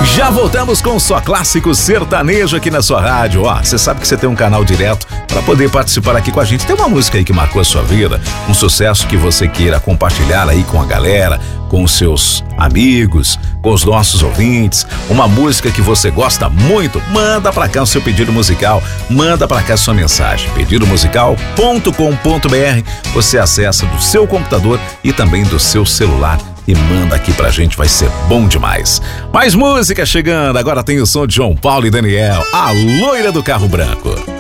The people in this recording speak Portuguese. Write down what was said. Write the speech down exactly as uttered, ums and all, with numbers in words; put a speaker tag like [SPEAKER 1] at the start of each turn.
[SPEAKER 1] Já voltamos com o Só Clássico Sertanejo aqui na sua rádio. Ó, você sabe que você tem um canal direto para poder participar aqui com a gente. Tem uma música aí que marcou a sua vida, um sucesso que você queira compartilhar aí com a galera, com os seus amigos, com os nossos ouvintes, uma música que você gosta muito, manda pra cá o seu pedido musical, manda pra cá a sua mensagem, pedido musical ponto com ponto br. Você acessa do seu computador e também do seu celular e manda aqui pra gente, vai ser bom demais. Mais música chegando, agora tem o som de João Paulo e Daniel, a loira do carro branco.